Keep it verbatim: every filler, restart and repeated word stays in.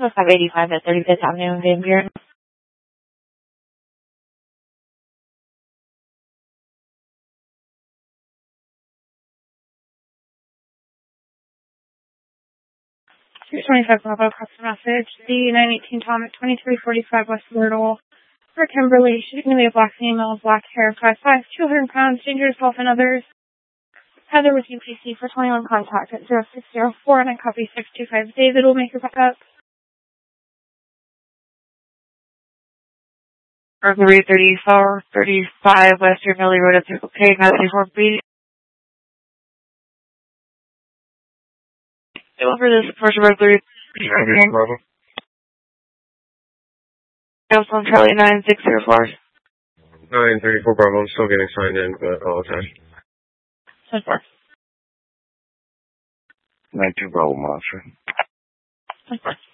a five eighty-five at thirty-fifth Avenue in Van Buren. two twenty-five Bravo, across the message. The nine eighteen Tom at twenty-three forty-five West Myrtle. For Kimberly, she's going to be a black female, black hair, five five, two hundred pounds, dangerous health and others. Heather with U P C for twenty-one contact at zero six zero four, and I copy six two five. David will make your backup. Burglary thirty-four thirty-five Western Millie Road at Circle K, nine thirty-four B. They will for this commercial burglary. House on Charlie nine six zero four. nine thirty-four Bravo, I'm still getting signed in, but all the time. So far. nine two Bravo, Monster. So far.